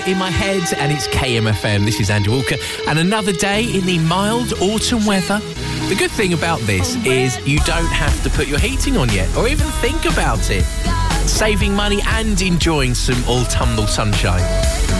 In my head, and it's KMFM. This is Andrew Walker, and another day in the mild autumn weather. The good thing about this is you don't have to put your heating on yet, or even think about it. Saving money and enjoying some autumnal sunshine.